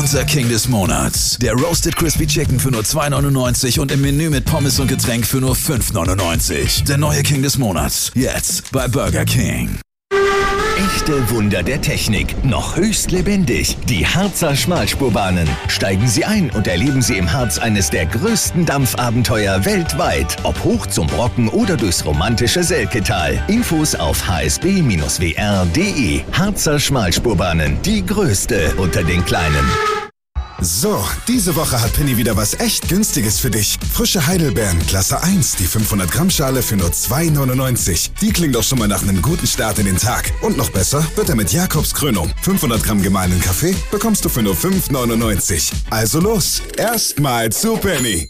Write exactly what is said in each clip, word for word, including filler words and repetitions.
Unser King des Monats. Der Roasted Crispy Chicken für nur zwei neunundneunzig und im Menü mit Pommes und Getränk für nur fünf neunundneunzig. Der neue King des Monats. Jetzt bei Burger King. Echte Wunder der Technik, noch höchst lebendig. Die Harzer Schmalspurbahnen. Steigen Sie ein und erleben Sie im Harz eines der größten Dampfabenteuer weltweit. Ob hoch zum Brocken oder durchs romantische Selketal. Infos auf h s b Bindestrich w r punkt d e. Harzer Schmalspurbahnen, die größte unter den kleinen. So, diese Woche hat Penny wieder was echt Günstiges für dich. Frische Heidelbeeren, Klasse eins, die fünfhundert Gramm Schale für nur zwei neunundneunzig. Die klingt doch schon mal nach einem guten Start in den Tag. Und noch besser wird er mit Jakobs Krönung. fünfhundert Gramm gemahlenen Kaffee bekommst du für nur fünf neunundneunzig. Also los, erstmal zu Penny.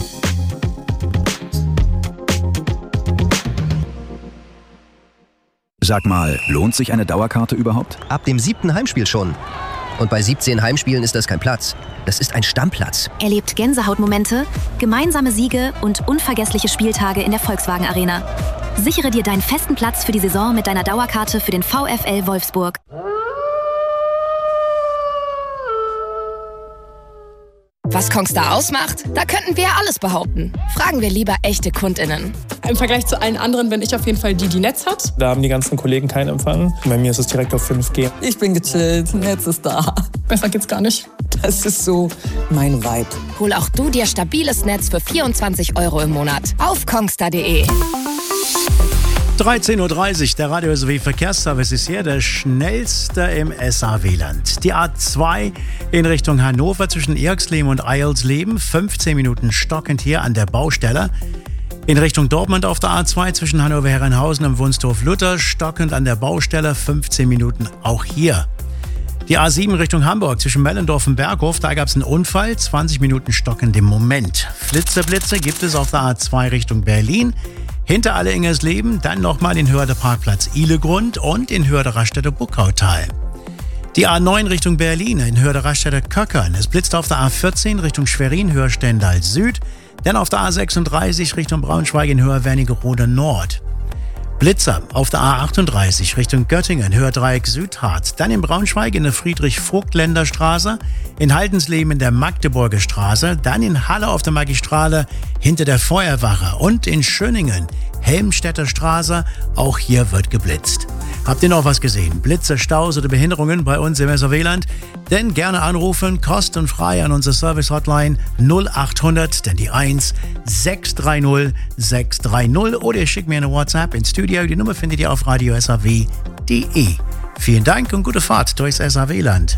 Sag mal, lohnt sich eine Dauerkarte überhaupt? Ab dem siebten Heimspiel schon. Und bei siebzehn Heimspielen ist das kein Platz. Das ist ein Stammplatz. Erlebt Gänsehautmomente, gemeinsame Siege und unvergessliche Spieltage in der Volkswagen Arena. Sichere dir deinen festen Platz für die Saison mit deiner Dauerkarte für den VfL Wolfsburg. Was Kongstar ausmacht? Da könnten wir ja alles behaupten. Fragen wir lieber echte KundInnen. Im Vergleich zu allen anderen bin ich auf jeden Fall die, die Netz hat. Da haben die ganzen Kollegen keinen Empfang. Bei mir ist es direkt auf fünf G. Ich bin gechillt, Netz ist da. Besser geht's gar nicht. Das ist so mein Vibe. Hol auch du dir stabiles Netz für vierundzwanzig Euro im Monat auf kongstar punkt de. dreizehn Uhr dreißig, der Radio S A W Verkehrsservice ist hier, der schnellste im S A W-Land. Die A zwei in Richtung Hannover zwischen Erxleben und Eilsleben, fünfzehn Minuten stockend hier an der Baustelle. In Richtung Dortmund auf der A zwei zwischen Hannover-Herrenhausen und Wunstorf-Luther, stockend an der Baustelle, fünfzehn Minuten auch hier. Die A sieben Richtung Hamburg zwischen Mellendorf und Berghof, da gab es einen Unfall, zwanzig Minuten stockend im Moment. Flitzeblitze gibt es auf der A zwei Richtung Berlin. Hinter Alle-Ingersleben, dann nochmal den Hörder Parkplatz Ihlegrund und in Hörder Raststätter Buckautal. Die A neun Richtung Berlin, in Hörder Raststätter Köckern. Es blitzt auf der A vierzehn Richtung Schwerin, Höher Stendal Süd. Dann auf der A sechsunddreißig Richtung Braunschweig in Höher Wernigerode Nord. Blitzer auf der A achtunddreißig Richtung Göttingen, Höherdreieck Südharz. Dann in Braunschweig in der Friedrich-Vogt-Länder-Straße, in Haldensleben in der Magdeburger Straße, dann in Halle auf der Magistrale hinter der Feuerwache und in Schöningen, Helmstädter Straße, auch hier wird geblitzt. Habt ihr noch was gesehen? Blitze, Staus oder Behinderungen bei uns im S A W-Land? Denn gerne anrufen, kostenfrei an unsere Service-Hotline null achthundert, denn die eins sechs drei null sechs drei null oder ihr schickt mir eine WhatsApp ins Studio. Die Nummer findet ihr auf radio s a w punkt d e. Vielen Dank und gute Fahrt durchs S A W-Land.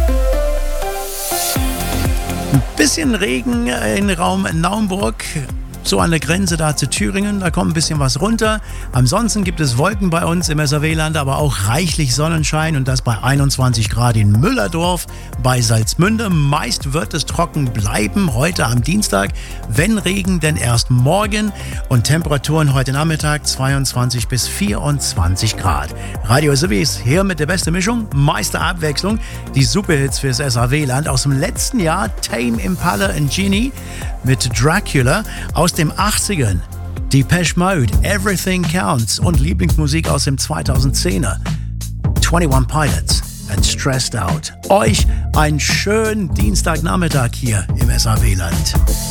Ein bisschen Regen in Raum Naumburg. So an der Grenze da zu Thüringen, da kommt ein bisschen was runter. Ansonsten gibt es Wolken bei uns im S A W-Land, aber auch reichlich Sonnenschein und das bei einundzwanzig Grad in Müllerdorf, bei Salzmünde. Meist wird es trocken bleiben heute am Dienstag, wenn Regen, denn erst morgen. Und Temperaturen heute Nachmittag zweiundzwanzig bis vierundzwanzig Grad. Radio S A W ist hier mit der besten Mischung, meiste Abwechslung. Die Superhits fürs S A W-Land aus dem letzten Jahr, Tame Impala und Genie mit Dracula. Aus dem achtzigern, Depeche Mode, Everything Counts und Lieblingsmusik aus dem zweitausendzehner, einundzwanzig Pilots and Stressed Out. Euch einen schönen Dienstagnachmittag hier im S A W-Land.